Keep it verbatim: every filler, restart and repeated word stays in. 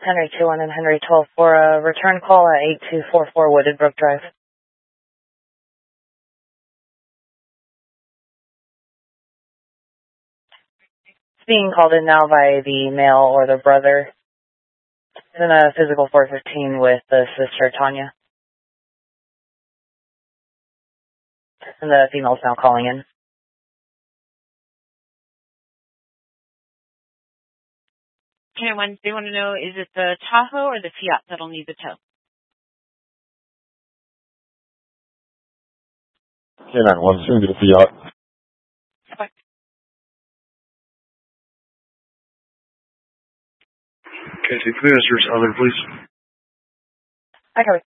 Henry two one and Henry twelve for a return call at eight two four four Wooded Brook Drive. It's being called in now by the male or the brother. It's in a physical four fifteen with the sister Tanya. And the female's now calling in. Okay, one, they want to know, is it the Tahoe or the Fiat that'll need the tow? K nine one, soon to the Fiat. Okay. Okay, take the minister's other, please. I cover.